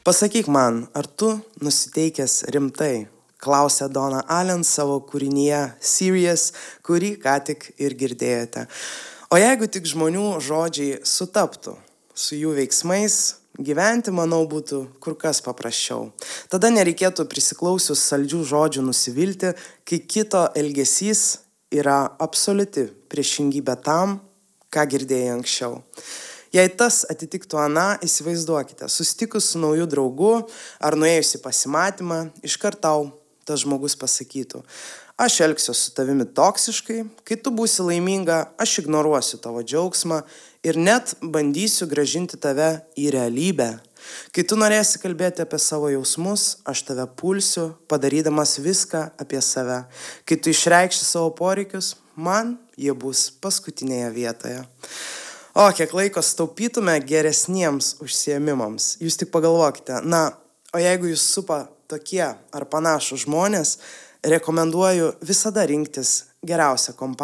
Pasakyk man, ar tu nusiteikęs rimtai? Klausė Donna Allen savo kūrinyje Serious, kurį ką tik ir girdėjote. O jeigu tik žmonių žodžiai sutaptų su jų veiksmais, gyventi, manau, būtų kur kas paprasčiau. Tada nereikėtų prisiklausius saldžių žodžių nusivilti, kai kito elgesys yra absoliuti priešingybė tam, ką girdėjai anksčiau. Jei tas atitiktų aną, įsivaizduokite, susitikus su nauju draugu ar nuėjus į pasimatymą, iškart tau tas žmogus pasakytų: aš elgsiuosi su tavimi toksiškai, kai tu būsi laiminga, aš ignoruosiu tavo džiaugsmą ir net bandysiu grąžinti tave į realybę. Kai tu norėsi kalbėti apie savo jausmus, aš tave pulsiu, padarydamas viską apie save. Kai tu išreikši savo poreikius, man jie bus paskutinėje vietoje. O kiek laiko staupytume geresniems užsiėmimams. Jūs tik pagalvokite, o jeigu jūs supa tokie ar panašūs žmonės, rekomenduoju visada rinktis geriausią kompaniją.